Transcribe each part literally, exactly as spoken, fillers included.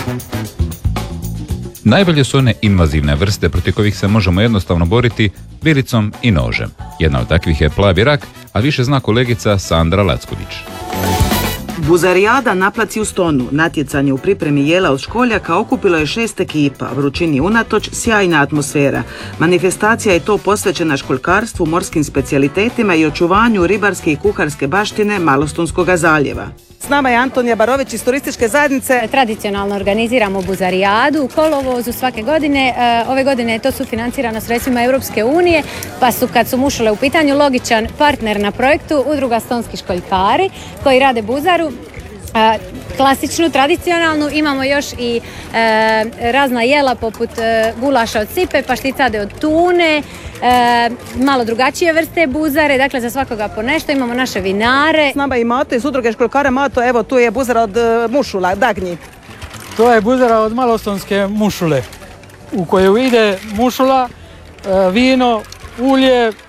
Najbolje su one invazivne vrste protiv kojih se možemo jednostavno boriti vilicom i nožem. Jedna od takvih je plavi rak, a više zna kolegica Sandra Lacković. Buzarijada na placi u Stonu, natjecanje u pripremi jela od školjaka, okupilo je šest ekipa, vrućini unatoč, sjajna atmosfera. Manifestacija je to posvećena školjkarstvu, morskim specijalitetima i očuvanju ribarske i kuharske baštine Malostonskog zaljeva. S nama je Antonija Barović iz turističke zajednice. Tradicionalno organiziramo buzarijadu u kolovozu svake godine. Ove godine je to sufinancirano sredstvima Europske unije, pa su, kad su mušule u pitanju, logičan partner na projektu Udruga Stonski školjkari koji rade buzaru. Klasičnu, tradicionalnu, imamo još i e, razna jela poput e, gulaša od sipe, pašticade od tune, e, malo drugačije vrste buzare, dakle za svakoga po nešto, imamo naše vinare. S nama i Mato iz Udruge školjkara. Mato, evo tu je buzara od e, mušula, dagnji. To je buzara od malostonske mušule, u koju ide mušula, e, vino, ulje, e,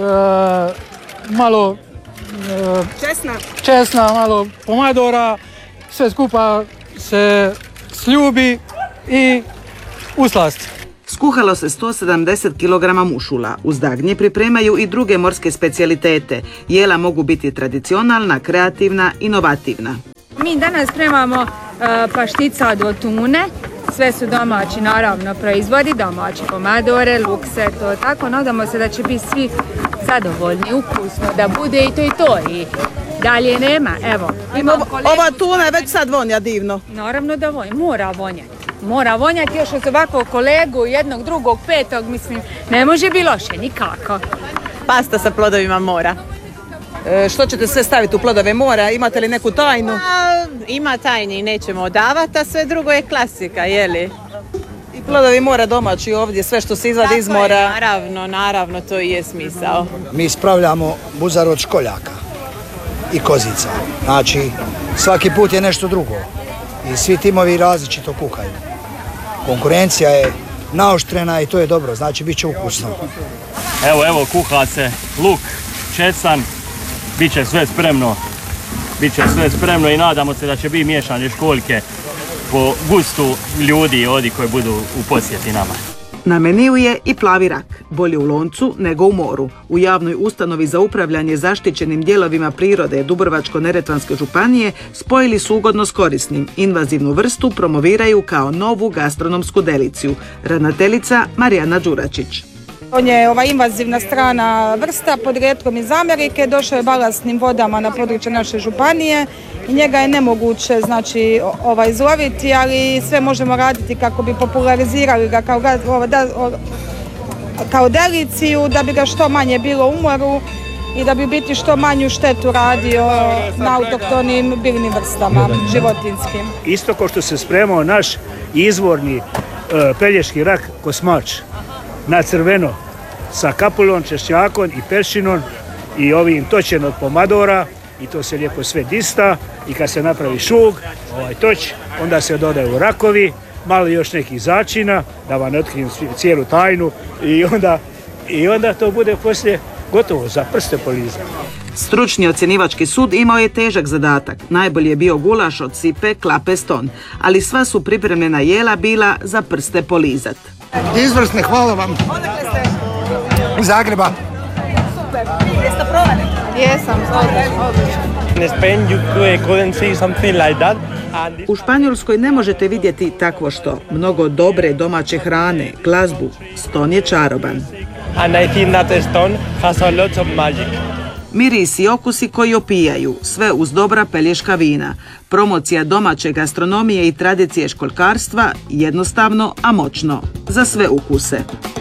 malo Česna. česna, malo pomadora, sve skupa se sljubi i uslasti. Skuhalo se sto sedamdeset kilograma mušula. Uz dagnje pripremaju i druge morske specijalitete. Jela mogu biti tradicionalna, kreativna, inovativna. Mi danas spremamo uh, pašticad od tune. Sve su domaći, naravno, proizvodi, domaći pomadore, lukse, to tako. Nadamo se da će biti svi zadovoljni, ukusno, da bude i to i to. I dalje nema, evo. Ova tuna je već sad vonja divno. Naravno da vonja, mora vonjati. Mora vonjati još od ovakvog kolegu, jednog, drugog, petog, mislim, ne može biti loše, nikako. Pasta sa plodovima mora. E, što ćete sve staviti u plodove mora? Imate li neku tajnu? A, ima tajni, nećemo odavati, a sve drugo je klasika, jeli? I plodovi mora domaći ovdje, sve što se izvadi iz mora. Je, naravno, naravno, to i je smisao. Mi spravljamo buzaru od školjaka i kozica. Znači, svaki put je nešto drugo. I svi timovi različito kuhaju. Konkurencija je naoštrena i to je dobro, znači bit će ukusno. Evo, evo, kuha se luk, česan, bit će sve spremno. Bit će sve spremno i nadamo se da će biti miješane školjke po gustu ljudi ovdje koji budu u posjeti nama. Na meniju je i plavi rak, bolje u loncu nego u moru. U javnoj ustanovi za upravljanje zaštićenim dijelovima prirode Dubrovačko-neretvanske županije spojili su ugodno s korisnim. Invazivnu vrstu promoviraju kao novu gastronomsku deliciju. Ravnateljica Marijana Đuračić. On je ova invazivna strana vrsta, podrijetkom iz Amerike, došao je balastnim vodama na područje naše županije i njega je nemoguće, znači, ovaj, izloviti, ali sve možemo raditi kako bi popularizirali ga kao, kao deliciju, da bi ga što manje bilo u moru i da bi biti što manju štetu radio na autohtonim biljnim vrstama, životinskim. Isto kao što se spremao naš izvorni uh, pelješki rak kosmač na crveno sa kapulom, češćakom i peršinom i ovim točen od pomadora i to se lijepo sve dista i kad se napravi šug, ovaj toč, onda se dodaju rakovi, malo još nekih začina, da vam ne otkrijem cijelu tajnu i onda, i onda to bude poslije gotovo za prste polizati. Stručni ocjenivački sud imao je težak zadatak. Najbolji je bio gulaš od sipe Klape Ston, ali sva su pripremljena jela bila za prste polizat. Izvrsne, hvala vam. Odakle ste? Iz Zagreba. Super. Jeste probali? Jesam, odlično. U Španjolskoj ne možete vidjeti takvo što. Mnogo dobre domaće hrane, glazbu. Ston je čaroban. Mirisi i okusi koji opijaju, sve uz dobra pelješka vina. Promocija domaće gastronomije i tradicije školjkarstva, jednostavno, a moćno. Za sve ukuse.